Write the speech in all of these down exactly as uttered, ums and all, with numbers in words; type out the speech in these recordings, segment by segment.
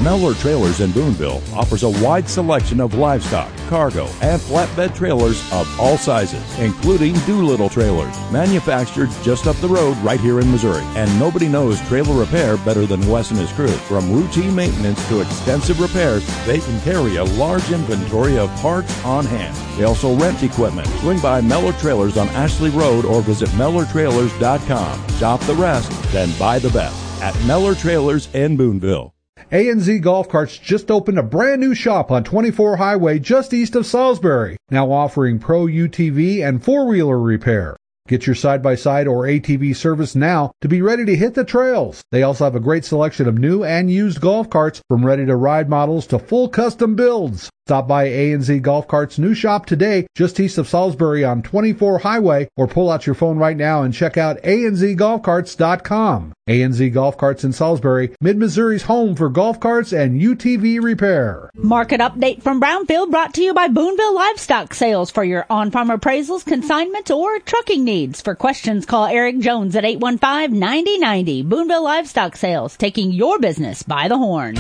Mellor Trailers in Boonville offers a wide selection of livestock, cargo, and flatbed trailers of all sizes, including Doolittle trailers, manufactured just up the road right here in Missouri. And nobody knows trailer repair better than Wes and his crew. From routine maintenance to extensive repairs, they can carry a large inventory of parts on hand. They also rent equipment. Swing by Mellor Trailers on Ashley Road or visit Mellor Trailers dot com. Shop the rest, then buy the best at Mellor Trailers in Boonville. A and Z Golf Carts just opened a brand new shop on twenty-four Highway just east of Salisbury, now offering pro U T V and four-wheeler repair. Get your side-by-side or A T V service now to be ready to hit the trails. They also have a great selection of new and used golf carts, from ready-to-ride models to full custom builds. Stop by A and Z Golf Carts' new shop today, just east of Salisbury on twenty-four Highway, or pull out your phone right now and check out A and Z golf carts dot com. A and Z Golf Carts in Salisbury, Mid-Missouri's home for golf carts and U T V repair. Market update from Brownfield brought to you by Boonville Livestock Sales for your on-farm appraisals, consignment, or trucking needs. For questions, call Eric Jones at eight one five, nine zero nine zero. Boonville Livestock Sales, taking your business by the horns.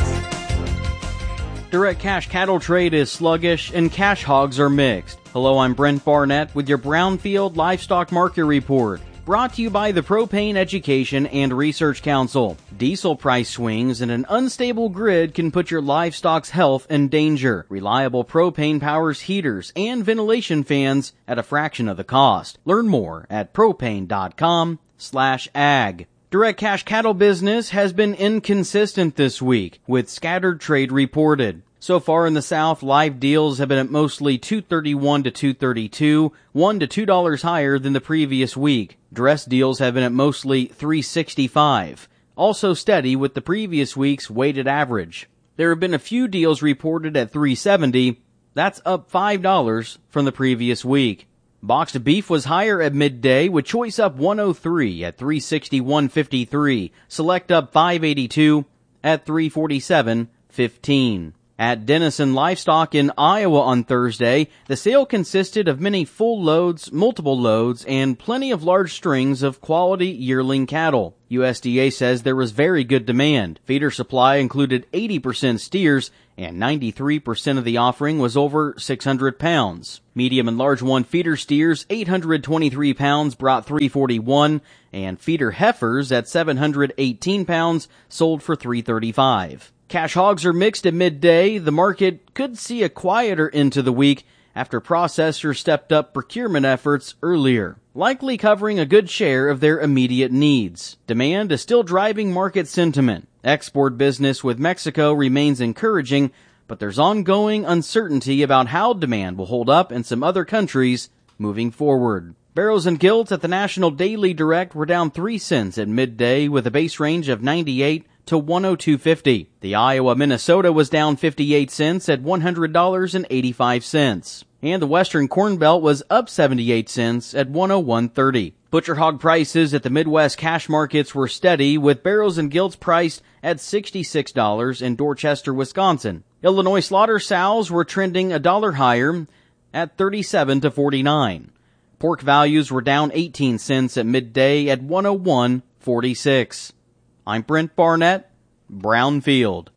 Direct cash cattle trade is sluggish and cash hogs are mixed. Hello, I'm Brent Barnett with your Brownfield Livestock Market Report. Brought to you by the Propane Education and Research Council. Diesel price swings and an unstable grid can put your livestock's health in danger. Reliable propane powers heaters and ventilation fans at a fraction of the cost. Learn more at propane.com slash ag. Direct cash cattle business has been inconsistent this week, with scattered trade reported. So far in the South, live deals have been at mostly two thirty-one to two thirty-two, one to two dollars higher than the previous week. Dress deals have been at mostly three sixty-five, also steady with the previous week's weighted average. There have been a few deals reported at three seventy, that's up five dollars from the previous week. Boxed beef was higher at midday, with choice up one oh three at three sixty-one fifty-three, select up five eighty-two at three forty-seven fifteen. At Denison Livestock in Iowa on Thursday, the sale consisted of many full loads, multiple loads, and plenty of large strings of quality yearling cattle. U S D A says there was very good demand. Feeder supply included eighty percent steers, and ninety-three percent of the offering was over six hundred pounds. Medium and large one feeder steers, eight hundred twenty-three pounds, brought three forty-one, and feeder heifers at seven hundred eighteen pounds sold for three thirty-five. Cash hogs are mixed at midday. The market could see a quieter end to the week after processors stepped up procurement efforts earlier, likely covering a good share of their immediate needs. Demand is still driving market sentiment. Export business with Mexico remains encouraging, but there's ongoing uncertainty about how demand will hold up in some other countries moving forward. Barrows and Gilts at the National Daily Direct were down three cents at midday with a base range of ninety-eight to one oh two fifty. The Iowa Minnesota was down fifty-eight cents at one hundred dollars and eighty-five cents. And the Western Corn Belt was up seventy-eight cents at one oh one thirty. Butcher hog prices at the Midwest cash markets were steady, with Barrows and Gilts priced at sixty-six dollars in Dorchester, Wisconsin. Illinois slaughter sows were trending a dollar higher at thirty-seven to forty-nine. Pork values were down eighteen cents at midday at one oh one forty-six. I'm Brent Barnett, Brownfield.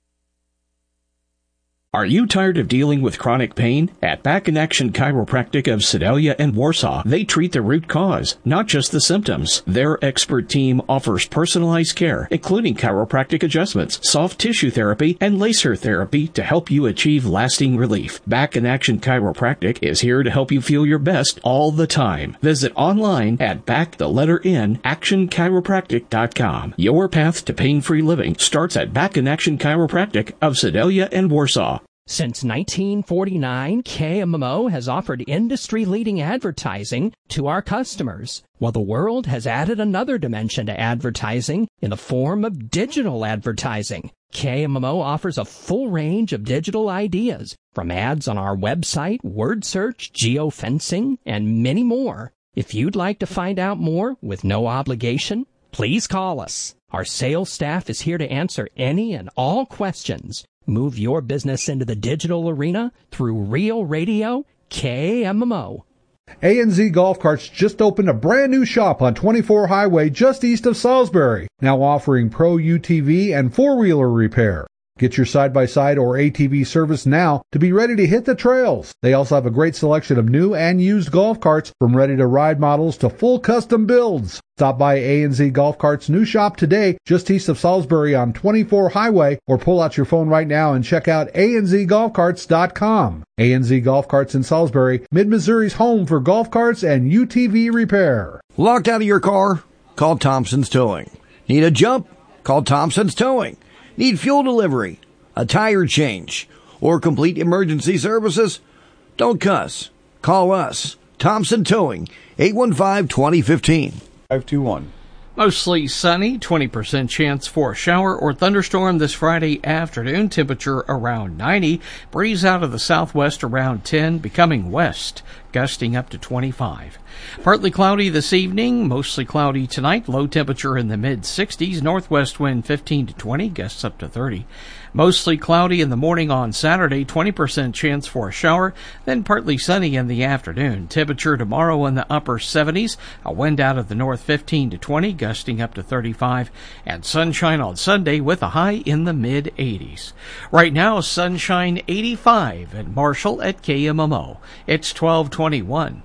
Are you tired of dealing with chronic pain? At Back in Action Chiropractic of Sedalia and Warsaw, they treat the root cause, not just the symptoms. Their expert team offers personalized care, including chiropractic adjustments, soft tissue therapy, and laser therapy to help you achieve lasting relief. Back in Action Chiropractic is here to help you feel your best all the time. Visit online at back the letter N action chiropractic dot com. Your path to pain-free living starts at Back in Action Chiropractic of Sedalia and Warsaw. Since nineteen forty-nine, K M M O has offered industry-leading advertising to our customers. While the world has added another dimension to advertising in the form of digital advertising, K M M O offers a full range of digital ideas, from ads on our website, word search, geofencing, and many more. If you'd like to find out more with no obligation, please call us. Our sales staff is here to answer any and all questions. Move your business into the digital arena through Real Radio K M M O. A and Z Golf Carts just opened a brand new shop on twenty-four Highway just east of Salisbury, now offering pro U T V and four-wheeler repair. Get your side-by-side or A T V service now to be ready to hit the trails. They also have a great selection of new and used golf carts, from ready-to-ride models to full custom builds. Stop by A and Z Golf Carts' new shop today, just east of Salisbury on twenty-four Highway, or pull out your phone right now and check out A N Z golf carts dot com. A and Z Golf Carts in Salisbury, Mid-Missouri's home for golf carts and U T V repair. Locked out of your car? Call Thompson's Towing. Need a jump? Call Thompson's Towing. Need fuel delivery, a tire change, or complete emergency services? Don't cuss. Call us. Thompson Towing, eight one five, two zero one five. five two one. Mostly sunny, twenty percent chance for a shower or thunderstorm this Friday afternoon. Temperature around ninety. Breeze out of the southwest around ten, becoming west, gusting up to twenty-five. Partly cloudy this evening, mostly cloudy tonight. Low temperature in the mid sixties. Northwest wind fifteen to twenty, gusts up to thirty. Mostly cloudy in the morning on Saturday, twenty percent chance for a shower, then partly sunny in the afternoon. Temperature tomorrow in the upper seventies, a wind out of the north fifteen to twenty, gusting up to thirty-five, and sunshine on Sunday with a high in the mid eighties. Right now, sunshine eighty-five at Marshall at K M M O. It's twelve twenty-one.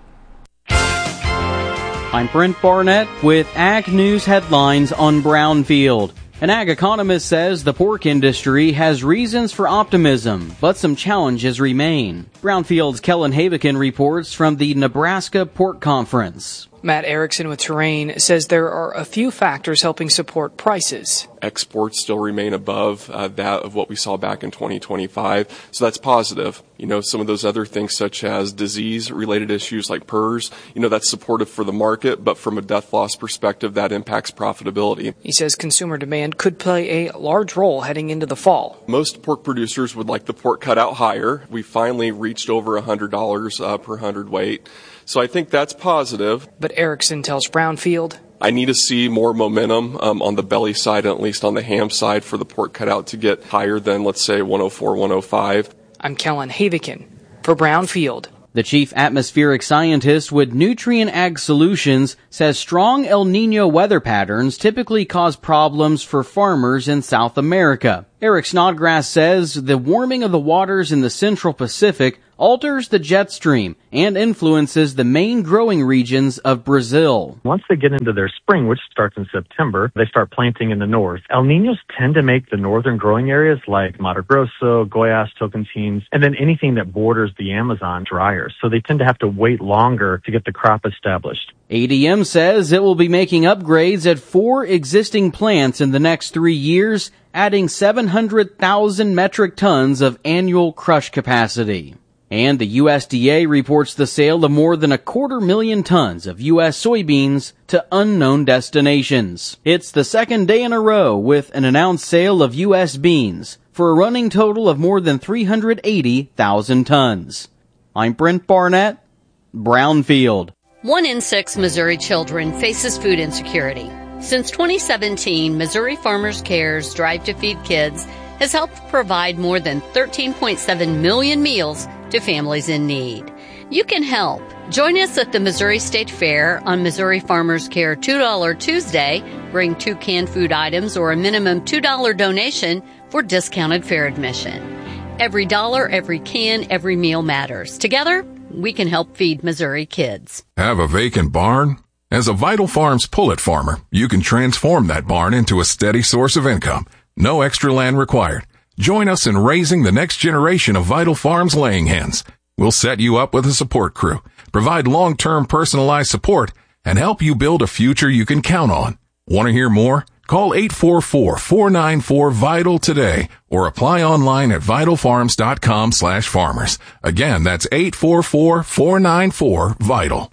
I'm Brent Barnett with Ag News headlines on Brownfield. An ag economist says the pork industry has reasons for optimism, but some challenges remain. Brownfield's Kellen Havikin reports from the Nebraska Pork Conference. Matt Erickson with Terrain says there are a few factors helping support prices. Exports still remain above uh, that of what we saw back in twenty twenty-five, so that's positive. You know, some of those other things such as disease-related issues like P R R S, you know, that's supportive for the market, but from a death loss perspective, that impacts profitability. He says consumer demand could play a large role heading into the fall. Most pork producers would like the pork cut out higher. We finally reached over one hundred dollars uh, per hundredweight. So I think that's positive. But Erickson tells Brownfield, I need to see more momentum um, on the belly side, and at least on the ham side, for the pork cutout to get higher than, let's say, one oh four, one oh five. I'm Kellen Havikin for Brownfield. The chief atmospheric scientist with Nutrient Ag Solutions says strong El Niño weather patterns typically cause problems for farmers in South America. Eric Snodgrass says the warming of the waters in the Central Pacific alters the jet stream and influences the main growing regions of Brazil. Once they get into their spring, which starts in September, they start planting in the north. El Niños tend to make the northern growing areas like Mato Grosso, Goiás, Tocantins, and then anything that borders the Amazon drier. So they tend to have to wait longer to get the crop established. A D M says it will be making upgrades at four existing plants in the next three years, adding seven hundred thousand metric tons of annual crush capacity. And the U S D A reports the sale of more than a quarter million tons of U S soybeans to unknown destinations. It's the second day in a row with an announced sale of U S beans for a running total of more than three hundred eighty thousand tons. I'm Brent Barnett, Brownfield. One in six Missouri children faces food insecurity. Since twenty seventeen, Missouri Farmers Care's Drive to Feed Kids has helped provide more than thirteen point seven million meals to families in need. You can help. Join us at the Missouri State Fair on Missouri Farmers Care two dollar Tuesday. Bring two canned food items or a minimum two dollars donation for discounted fair admission. Every dollar, every can, every meal matters. Together, we can help feed Missouri kids. Have a vacant barn? As a Vital Farms pullet farmer, you can transform that barn into a steady source of income. No extra land required. Join us in raising the next generation of Vital Farms laying hens. We'll set you up with a support crew, provide long-term personalized support, and help you build a future you can count on. Want to hear more? Call eight four four, four nine four, VITAL today or apply online at vital farms dot com slash farmers. Again, that's eight four four, four nine four, VITAL.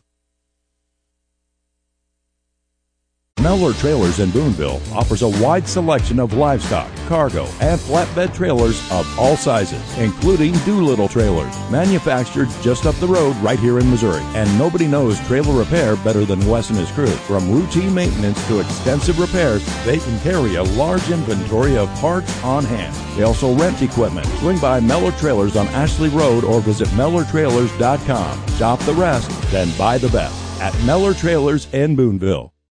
Mellor Trailers in Boonville offers a wide selection of livestock, cargo, and flatbed trailers of all sizes, including Doolittle trailers, manufactured just up the road right here in Missouri. And nobody knows trailer repair better than Wes and his crew. From routine maintenance to extensive repairs, they can carry a large inventory of parts on hand. They also rent equipment. Swing by Mellor Trailers on Ashley Road or visit Mellor Trailers dot com. Shop the rest, then buy the best at Mellor Trailers in Boonville.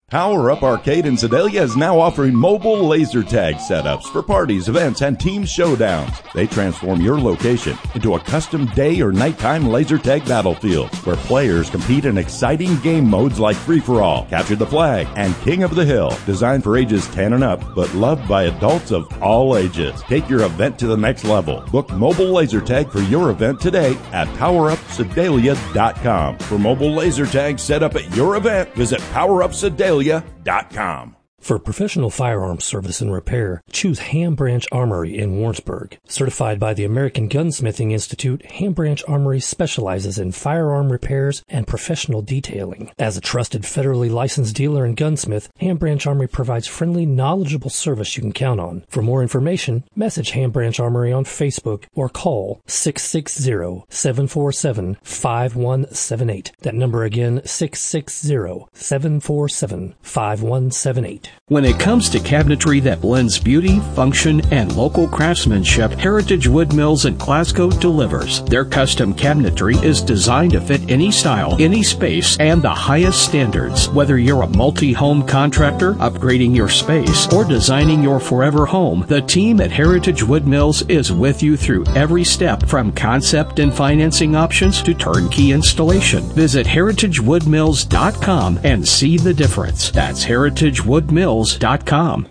Power Up Arcade in Sedalia is now offering mobile laser tag setups for parties, events, and team showdowns. They transform your location into a custom day or nighttime laser tag battlefield where players compete in exciting game modes like Free-for-All, Capture the Flag, and King of the Hill. Designed for ages ten and up, but loved by adults of all ages. Take your event to the next level. Book mobile laser tag for your event today at power up sedalia dot com. For mobile laser tag set up at your event, visit power up sedalia dot com. For professional firearms service and repair, choose Ham Branch Armory in Warrensburg. Certified by the American Gunsmithing Institute, Ham Branch Armory specializes in firearm repairs and professional detailing. As a trusted federally licensed dealer and gunsmith, Ham Branch Armory provides friendly, knowledgeable service you can count on. For more information, message Ham Branch Armory on Facebook or call six six zero, seven four seven, five one seven eight. That number again, six six zero, seven four seven, five one seven eight. When it comes to cabinetry that blends beauty, function, and local craftsmanship, Heritage Wood Mills in Glasgow delivers. Their custom cabinetry is designed to fit any style, any space, and the highest standards. Whether you're a multi-home contractor, upgrading your space, or designing your forever home, the team at Heritage Wood Mills is with you through every step, from concept and financing options to turnkey installation. Visit heritage wood mills dot com and see the difference. That's heritage wood mills dot com.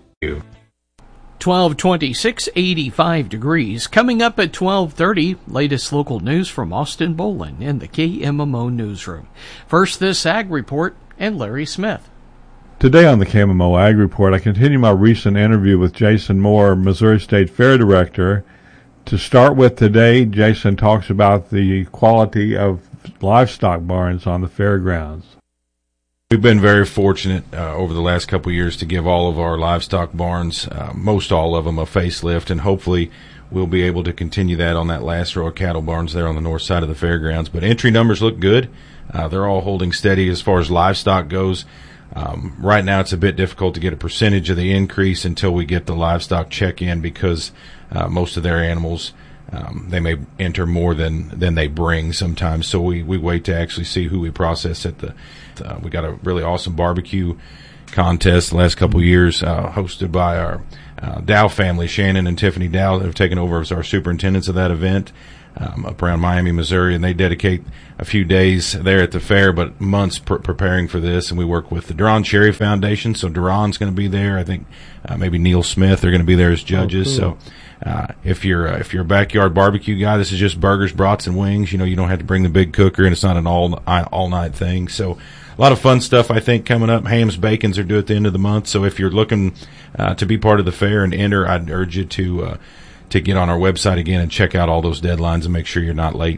twelve twenty-six, eighty-five degrees. Coming up at twelve thirty, latest local news from Austin Bolin in the K M M O newsroom. First, this Ag Report and Larry Smith. Today on the K M M O Ag Report, I continue my recent interview with Jason Moore, Missouri State Fair Director. To start with today, Jason talks about the quality of livestock barns on the fairgrounds. We've been very fortunate uh, over the last couple of years to give all of our livestock barns, uh, most all of them, a facelift, and hopefully we'll be able to continue that on that last row of cattle barns there on the north side of the fairgrounds. But entry numbers look good. Uh, they're all holding steady as far as livestock goes. Um, right now it's a bit difficult to get a percentage of the increase until we get the livestock check-in because uh, most of their animals, um, they may enter more than, than they bring sometimes. So we, we wait to actually see who we process at the Uh, we got a really awesome barbecue contest the last couple of years, uh, hosted by our uh, Dow family, Shannon and Tiffany Dow, that have taken over as our superintendents of that event um, up around Miami, Missouri, and they dedicate a few days there at the fair, but months pr- preparing for this. And we work with the Duran Cherry Foundation, so Duran's going to be there. I think uh, maybe Neil Smith, they're going to be there as judges. Oh, cool. So uh, if you're uh, if you're a backyard barbecue guy, this is just burgers, brats, and wings. You know, you don't have to bring the big cooker, and it's not an all all night thing. So a lot of fun stuff, I think, coming up. Hams, bacons are due at the end of the month. So if you're looking uh, to be part of the fair and enter, I'd urge you to uh, to get on our website again and check out all those deadlines and make sure you're not late.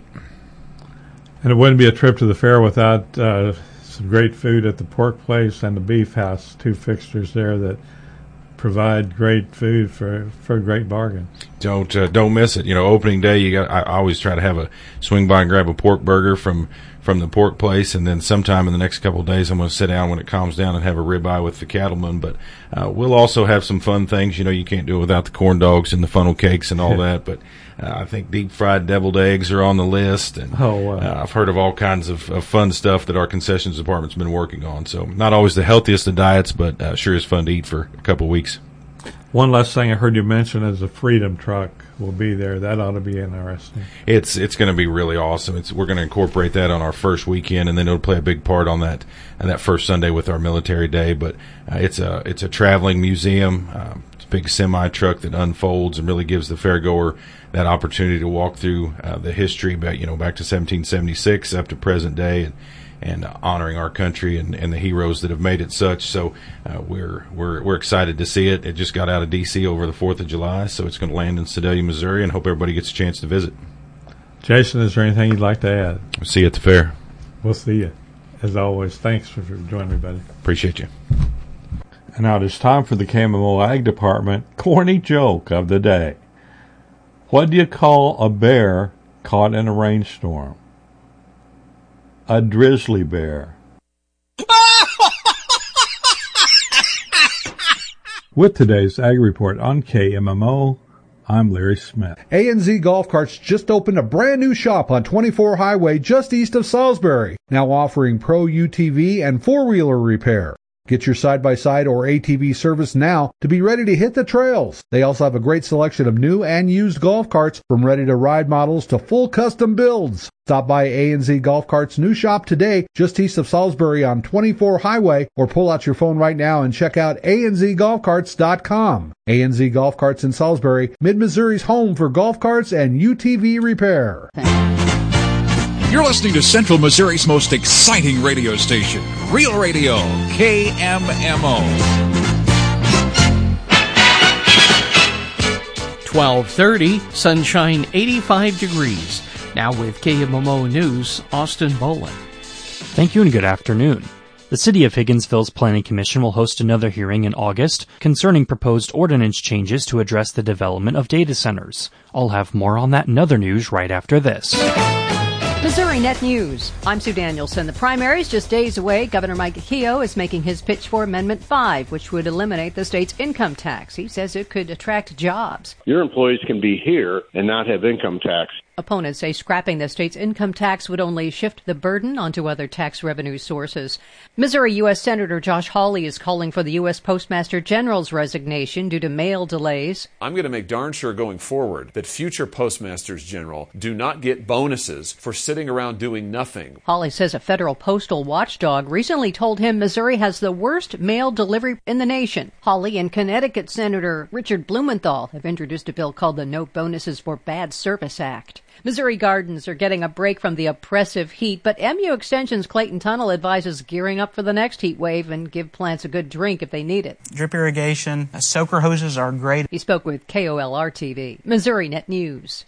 And it wouldn't be a trip to the fair without uh, some great food at the Pork Place and the Beef House, two fixtures there that provide great food for, for a great bargain. Don't uh, don't miss it. You know, opening day, you got. I always try to have a swing by and grab a pork burger from from the Pork Place, and then sometime in the next couple of days, I'm going to sit down when it calms down and have a ribeye with the cattleman. But uh, we'll also have some fun things. You know, you can't do it without the corn dogs and the funnel cakes and all that. But uh, I think deep fried deviled eggs are on the list, and oh, wow. uh, I've heard of all kinds of, of fun stuff that our concessions department's been working on. So not always the healthiest of diets, but uh, sure is fun to eat for a couple of weeks. One last thing I heard you mention is the Freedom Truck will be there. That ought to be interesting. It's it's going to be really awesome. It's we're going to incorporate that on our first weekend, and then it'll play a big part on that on that first Sunday with our Military Day. But uh, it's a it's a traveling museum. Uh, it's a big semi truck that unfolds and really gives the fairgoer that opportunity to walk through uh, the history, back you know back to seventeen seventy-six up to present day, and. and uh, honoring our country and, and the heroes that have made it such. So uh, we're we're we're excited to see it. It just got out of D C over the fourth of July, so it's going to land in Sedalia, Missouri, and hope everybody gets a chance to visit. Jason, is there anything you'd like to add? We'll see you at the fair. We'll see you. As always, thanks for joining me, buddy. Appreciate you. And now it is time for the K M M O Ag Department corny joke of the day. What do you call a bear caught in a rainstorm? A drizzly bear. With today's Ag Report on K M M O, I'm Larry Smith. A and Z Golf Carts just opened a brand new shop on twenty-four Highway just east of Salisbury, now offering pro U T V and four-wheeler repair. Get your side-by-side or A T V service now to be ready to hit the trails. They also have a great selection of new and used golf carts, from ready-to-ride models to full custom builds. Stop by A and Z Golf Carts' new shop today, just east of Salisbury on twenty-four Highway, or pull out your phone right now and check out A N Z golf carts dot com. A and Z Golf Carts in Salisbury, Mid-Missouri's home for golf carts and U T V repair. You're listening to Central Missouri's most exciting radio station, Real Radio, K M M O. twelve thirty, sunshine, eighty-five degrees. Now with K M M O News, Austin Bolin. Thank you and good afternoon. The City of Higginsville's Planning Commission will host another hearing in August concerning proposed ordinance changes to address the development of data centers. I'll have more on that and other news right after this. Missouri Net News. I'm Sue Danielson. The primary's just days away. Governor Mike Keogh is making his pitch for Amendment five, which would eliminate the state's income tax. He says it could attract jobs. Your employees can be here and not have income tax. Opponents say scrapping the state's income tax would only shift the burden onto other tax revenue sources. Missouri U S Senator Josh Hawley is calling for the U S Postmaster General's resignation due to mail delays. I'm going to make darn sure going forward that future Postmasters General do not get bonuses for sitting around doing nothing. Hawley says a federal postal watchdog recently told him Missouri has the worst mail delivery in the nation. Hawley and Connecticut Senator Richard Blumenthal have introduced a bill called the No Bonuses for Bad Service Act. Missouri gardens are getting a break from the oppressive heat, but M U Extension's Clayton Tunnel advises gearing up for the next heat wave and give plants a good drink if they need it. Drip irrigation, soaker hoses are great. He spoke with K O L R T V. Missouri Net News.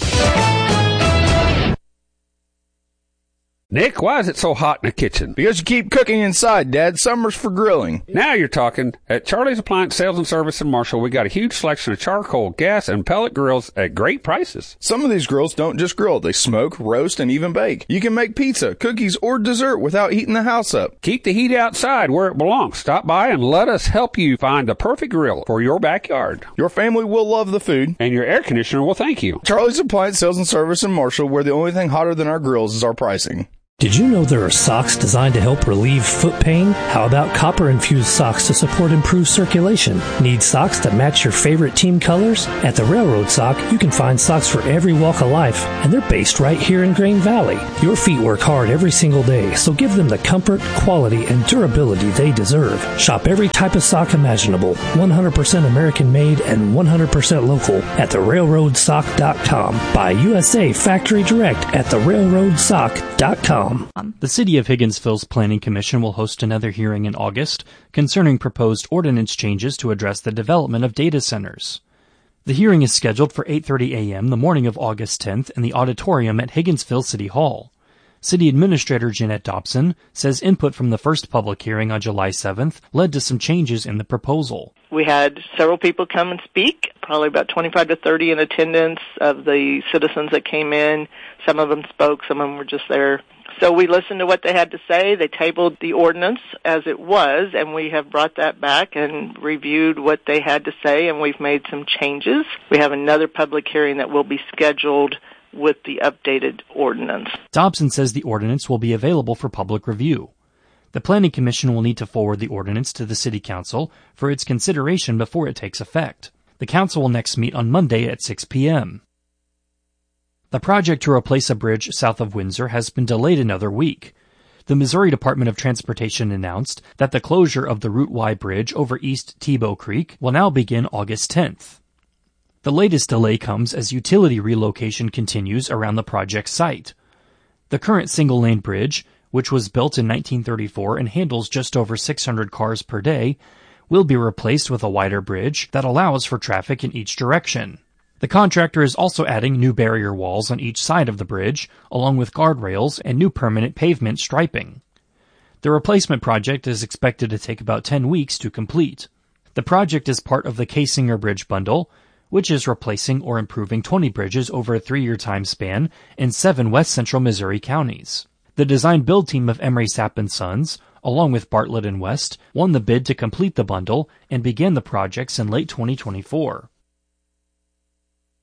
Nick, why is it so hot in the kitchen? Because you keep cooking inside, Dad. Summer's for grilling. Now you're talking. At Charlie's Appliance Sales and Service in Marshall, we got a huge selection of charcoal, gas, and pellet grills at great prices. Some of these grills don't just grill. They smoke, roast, and even bake. You can make pizza, cookies, or dessert without heating the house up. Keep the heat outside where it belongs. Stop by and let us help you find the perfect grill for your backyard. Your family will love the food. And your air conditioner will thank you. Charlie's Appliance Sales and Service in Marshall, where the only thing hotter than our grills is our pricing. Did you know there are socks designed to help relieve foot pain? How about copper-infused socks to support improved circulation? Need socks that match your favorite team colors? At the Railroad Sock, you can find socks for every walk of life, and they're based right here in Grain Valley. Your feet work hard every single day, so give them the comfort, quality, and durability they deserve. Shop every type of sock imaginable, one hundred percent American-made and one hundred percent local at the railroad sock dot com. Buy U S A Factory Direct at the railroad sock dot com. The City of Higginsville's Planning Commission will host another hearing in August concerning proposed ordinance changes to address the development of data centers. The hearing is scheduled for eight thirty a.m. the morning of August tenth in the auditorium at Higginsville City Hall. City Administrator Jeanette Dobson says input from the first public hearing on July seventh led to some changes in the proposal. We had several people come and speak, probably about twenty-five to thirty in attendance of the citizens that came in. Some of them spoke, some of them were just there. So we listened to what they had to say. They tabled the ordinance as it was, and we have brought that back and reviewed what they had to say, and we've made some changes. We have another public hearing that will be scheduled with the updated ordinance. Dobson says the ordinance will be available for public review. The Planning Commission will need to forward the ordinance to the City Council for its consideration before it takes effect. The Council will next meet on Monday at six p.m. The project to replace a bridge south of Windsor has been delayed another week. The Missouri Department of Transportation announced that the closure of the Route Y bridge over East Tebow Creek will now begin August tenth. The latest delay comes as utility relocation continues around the project site. The current single-lane bridge, which was built in nineteen thirty-four and handles just over six hundred cars per day, will be replaced with a wider bridge that allows for traffic in each direction. The contractor is also adding new barrier walls on each side of the bridge, along with guardrails and new permanent pavement striping. The replacement project is expected to take about ten weeks to complete. The project is part of the Casinger Bridge Bundle, which is replacing or improving twenty bridges over a three-year time span in seven west central Missouri counties. The design-build team of Emery Sapp and Sons, along with Bartlett and West, won the bid to complete the bundle and began the projects in late twenty twenty-four.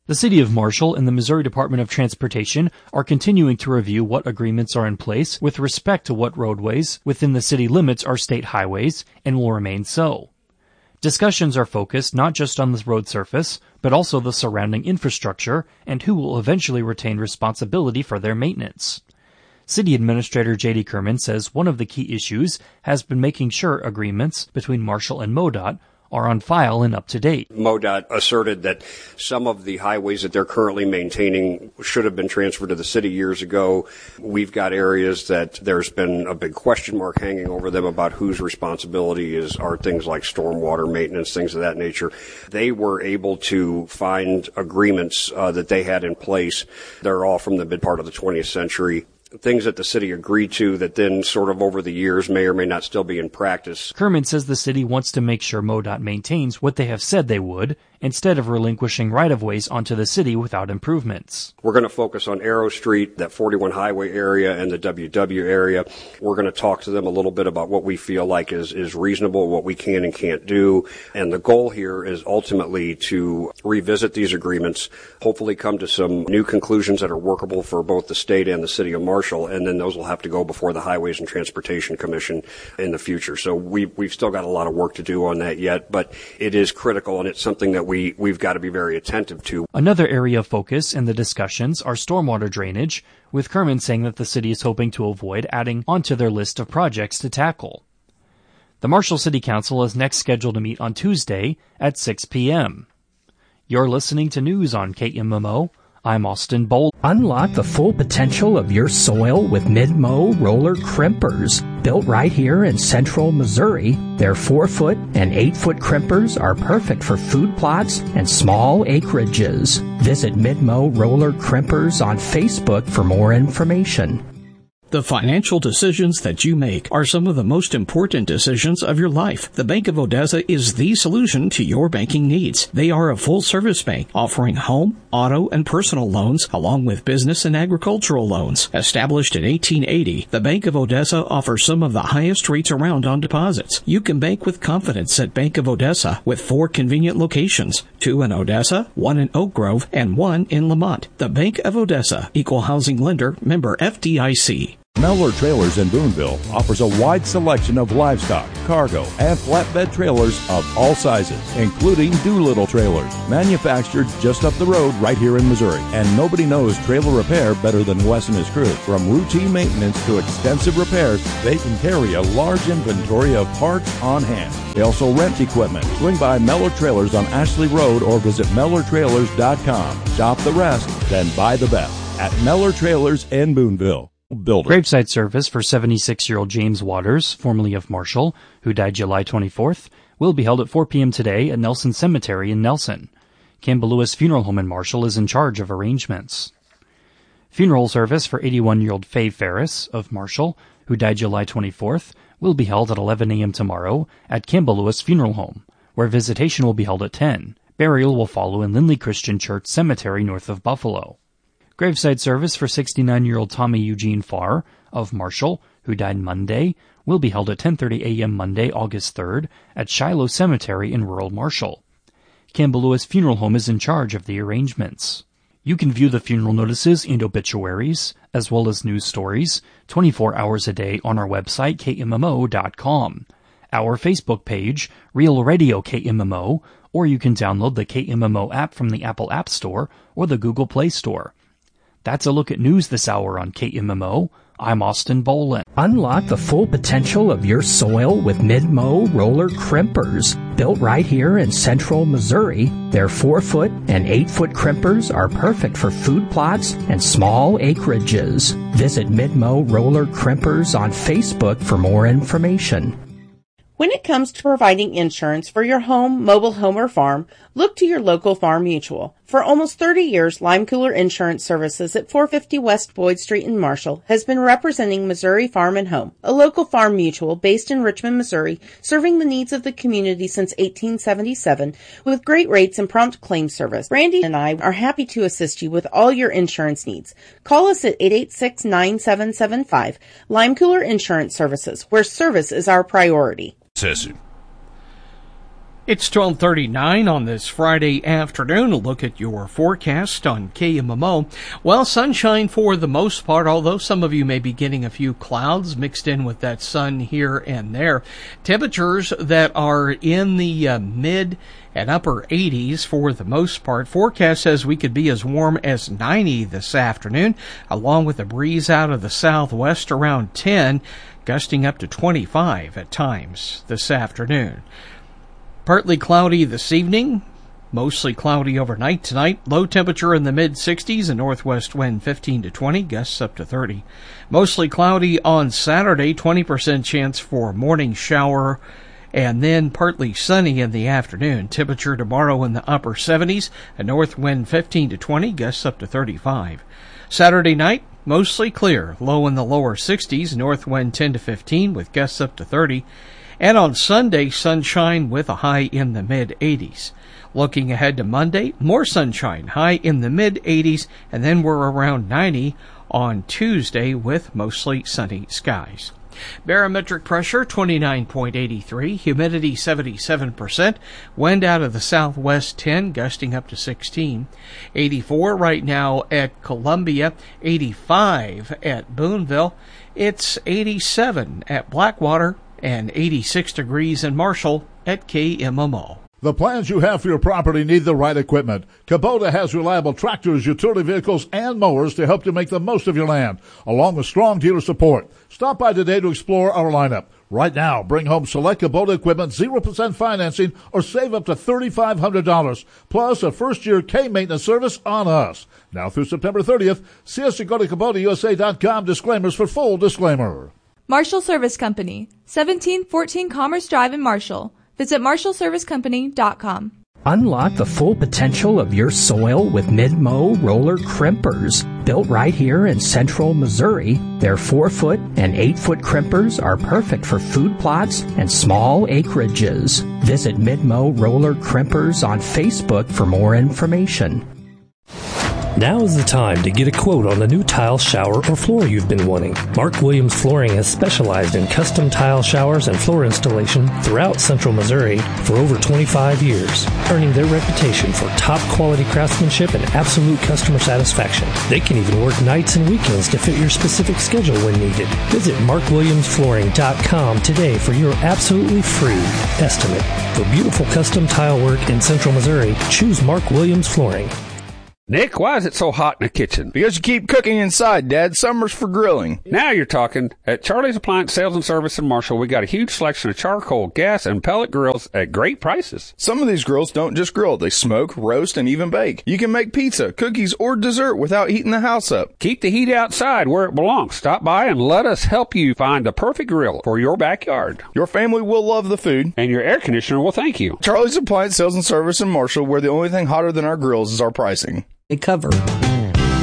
The City of Marshall and the Missouri Department of Transportation are continuing to review what agreements are in place with respect to what roadways within the city limits are state highways and will remain so. Discussions are focused not just on the road surface, but also the surrounding infrastructure and who will eventually retain responsibility for their maintenance. City Administrator J D Kerman says one of the key issues has been making sure agreements between Marshall and MoDOT are on file and up to date. MoDOT asserted that some of the highways that they're currently maintaining should have been transferred to the city years ago. We've got areas that there's been a big question mark hanging over them about whose responsibility is are things like stormwater maintenance, things of that nature. They were able to find agreements uh, that they had in place. They're all from the mid part of the twentieth century. Things that the city agreed to that then sort of over the years may or may not still be in practice. Kerman says the city wants to make sure MoDOT maintains what they have said they would, instead of relinquishing right-of-ways onto the city without improvements. We're going to focus on Arrow Street, that forty-one highway area, and the W W area. We're going to talk to them a little bit about what we feel like is, is reasonable, what we can and can't do. And the goal here is ultimately to revisit these agreements, hopefully come to some new conclusions that are workable for both the state and the city of Marshall, and then those will have to go before the Highways and Transportation Commission in the future. So we've, we've still got a lot of work to do on that yet, but it is critical, and it's something that we, we've got to be very attentive to. Another area of focus in the discussions are stormwater drainage, with Kerman saying that the city is hoping to avoid adding onto their list of projects to tackle. The Marshall City Council is next scheduled to meet on Tuesday at six p.m. You're listening to news on K M M O. I'm Austin Bolt. Unlock the full potential of your soil with Mid-Mow roller crimpers. Built right here in central Missouri, their four-foot and eight-foot crimpers are perfect for food plots and small acreages. Visit Mid-Mow roller crimpers on Facebook for more information. The financial decisions that you make are some of the most important decisions of your life. The Bank of Odessa is the solution to your banking needs. They are a full-service bank offering home, auto, and personal loans along with business and agricultural loans. Established in eighteen eighty, the Bank of Odessa offers some of the highest rates around on deposits. You can bank with confidence at Bank of Odessa with four convenient locations, two in Odessa, one in Oak Grove, and one in Lamont. The Bank of Odessa, Equal Housing Lender, member F D I C. Mellor Trailers in Boonville offers a wide selection of livestock, cargo, and flatbed trailers of all sizes, including Doolittle trailers, manufactured just up the road right here in Missouri. And nobody knows trailer repair better than Wes and his crew. From routine maintenance to extensive repairs, they can carry a large inventory of parts on hand. They also rent equipment. Swing by Mellor Trailers on Ashley Road or visit Mellor Trailers dot com. Shop the rest, then buy the best at Mellor Trailers in Boonville. Builder. Graveside service for seventy-six-year-old James Waters, formerly of Marshall, who died July twenty-fourth, will be held at four p.m. today at Nelson Cemetery in Nelson. Campbell Lewis Funeral Home in Marshall is in charge of arrangements. Funeral service for eighty-one-year-old Faye Ferris of Marshall, who died July twenty-fourth, will be held at eleven a.m. tomorrow at Campbell Lewis Funeral Home, where visitation will be held at ten. Burial will follow in Lindley Christian Church Cemetery north of Buffalo. Graveside service for sixty-nine-year-old Tommy Eugene Farr of Marshall, who died Monday, will be held at ten thirty a.m. Monday, August third, at Shiloh Cemetery in rural Marshall. Campbell Lewis Funeral Home is in charge of the arrangements. You can view the funeral notices and obituaries, as well as news stories, twenty-four hours a day on our website, K M M O dot com, our Facebook page, Real Radio K M M O, or you can download the K M M O app from the Apple App Store or the Google Play Store. That's a look at news this hour on K M M O. I'm Austin Bolin. Unlock the full potential of your soil with Mid-Mow roller crimpers. Built right here in central Missouri, their four-foot and eight-foot crimpers are perfect for food plots and small acreages. Visit Mid-Mow roller crimpers on Facebook for more information. When it comes to providing insurance for your home, mobile home, or farm, look to your local Farm Mutual. For almost thirty years, Lime Cooler Insurance Services at four fifty West Boyd Street in Marshall has been representing Missouri Farm and Home, a local farm mutual based in Richmond, Missouri, serving the needs of the community since eighteen seventy-seven with great rates and prompt claim service. Brandy and I are happy to assist you with all your insurance needs. Call us at eight eight six, nine seven seven five. Lime Cooler Insurance Services, where service is our priority. Session. It's twelve thirty-nine on this Friday afternoon. A look at your forecast on K M M O. Well, sunshine for the most part, although some of you may be getting a few clouds mixed in with that sun here and there. Temperatures that are in the uh, mid and upper eighties for the most part. Forecast says we could be as warm as ninety this afternoon, along with a breeze out of the southwest around ten, gusting up to twenty-five at times this afternoon. Partly cloudy this evening, mostly cloudy overnight tonight. Low temperature in the mid-sixties, a northwest wind fifteen to twenty, gusts up to thirty. Mostly cloudy on Saturday, twenty percent chance for morning shower, and then partly sunny in the afternoon. Temperature tomorrow in the upper seventies, a north wind fifteen to twenty, gusts up to thirty-five. Saturday night, mostly clear, low in the lower sixties, north wind ten to fifteen with gusts up to thirty. And on Sunday, sunshine with a high in the mid-eighties. Looking ahead to Monday, more sunshine, high in the mid-eighties, and then we're around ninety on Tuesday with mostly sunny skies. Barometric pressure twenty-nine point eight three, humidity seventy-seven percent, wind out of the southwest ten, gusting up to sixteen. eighty-four right now at Columbia, eighty-five at Boonville. It's eighty-seven at Blackwater, and eighty-six degrees in Marshall at K M M O. The plans you have for your property need the right equipment. Kubota has reliable tractors, utility vehicles, and mowers to help you make the most of your land, along with strong dealer support. Stop by today to explore our lineup. Right now, bring home select Kubota equipment, zero percent financing, or save up to three thousand five hundred dollars, plus a first-year K-maintenance service on us. Now through September thirtieth, see us at go to Kubota U S A dot com. Disclaimers for full disclaimer. Marshall Service Company, seventeen fourteen Commerce Drive in Marshall. Visit marshall service company dot com. Unlock the full potential of your soil with Mid-Mow roller crimpers. Built right here in central Missouri, their four-foot and eight-foot crimpers are perfect for food plots and small acreages. Visit Mid-Mow roller crimpers on Facebook for more information. Now is the time to get a quote on the new tile, shower, or floor you've been wanting. Mark Williams Flooring has specialized in custom tile showers and floor installation throughout central Missouri for over twenty-five years, earning their reputation for top-quality craftsmanship and absolute customer satisfaction. They can even work nights and weekends to fit your specific schedule when needed. Visit mark williams flooring dot com today for your absolutely free estimate. For beautiful custom tile work in central Missouri, choose Mark Williams Flooring. Nick, why is it so hot in the kitchen? Because you keep cooking inside, Dad. Summer's for grilling. Now you're talking. At Charlie's Appliance Sales and Service in Marshall, we got a huge selection of charcoal, gas, and pellet grills at great prices. Some of these grills don't just grill. They smoke, roast, and even bake. You can make pizza, cookies, or dessert without heating the house up. Keep the heat outside where it belongs. Stop by and let us help you find the perfect grill for your backyard. Your family will love the food. And your air conditioner will thank you. Charlie's Appliance Sales and Service in Marshall, where the only thing hotter than our grills is our pricing. Cover.